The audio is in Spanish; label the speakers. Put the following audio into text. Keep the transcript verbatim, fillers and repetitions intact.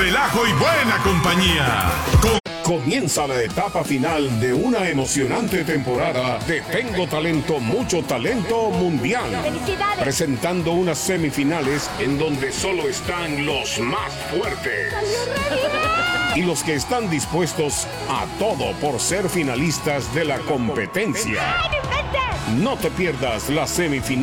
Speaker 1: relajo y buena compañía. Con
Speaker 2: Comienza la etapa final de una emocionante temporada de Tengo Talento, Mucho Talento Mundial.
Speaker 3: ¡Felicidades!
Speaker 2: Presentando unas semifinales en donde solo están los más fuertes. Y los que están dispuestos a todo por ser finalistas de la competencia. No te pierdas la semifinal